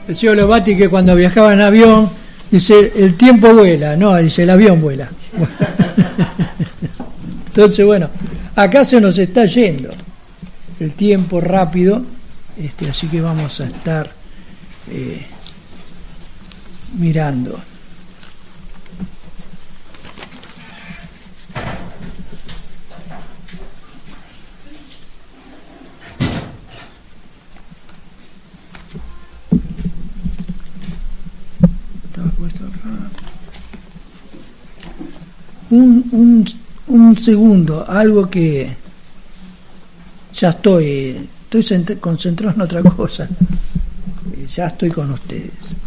Decía Lobati que cuando viajaba en avión, dice, el tiempo vuela, no, dice, el avión vuela. Entonces, bueno, acá se nos está yendo el tiempo rápido, así que vamos a estar mirando. Estaba puesto acá. Un segundo, algo que ya estoy concentrado en otra cosa. Ya estoy con ustedes.